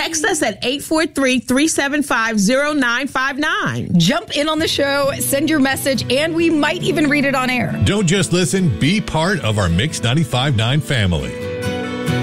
Text us at 843-375-0959. Jump in on the show, send your message, and we might even read it on air. Don't just listen, be part of our Mix 95.9 family.